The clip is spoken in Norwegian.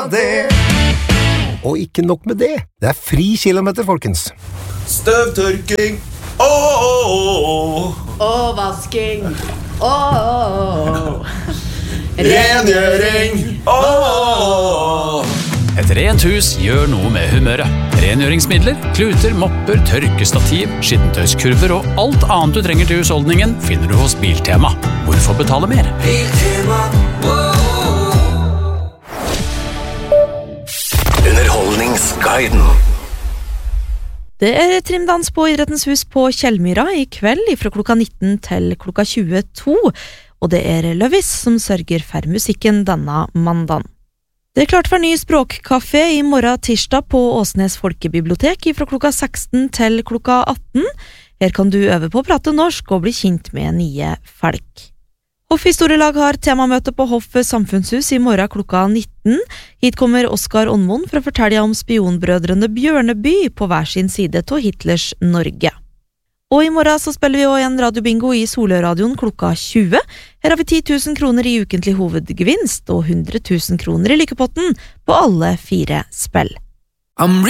Og ikke nok med det. Det fri kilometer, folkens. Støvtørking. Og vasking. Rengjøring. Et rent hus gjør noe med humøret. Rengjøringsmidler, kluter, mopper, tørkestativ, skittentøyskurver og alt annet du trenger til husholdningen finner du hos Biltema. Hvorfor betale mer? Biltema. Underholdningsguiden. Det trimdans på Idrettens hus på Kjellmyra I kveld fra klokka 19 til klokka 22, og det Løvis som sørger for musikken denne mandagen. Det klart for ny språkkafé I morgen tirsdag på Åsnes Folkebibliotek fra klokka 16 til klokka 18. Her kan du øve på å prate norsk og bli kjent med nye folk. Hoff Historielag har temamøte på Hoff Samfunnshus I morgen klokka 19. Hit kommer Oskar Åndmoen for å fortelle om spionbrødrene Bjørneby på hver sin side til Hitlers Norge. Og I morgen så spiller vi også en radiobingo I Solørradioen klokka 20. Her har vi 10 000 kroner I ukentlig hovedgevinst og 100 000 kroner I likepotten på alle 4 spill.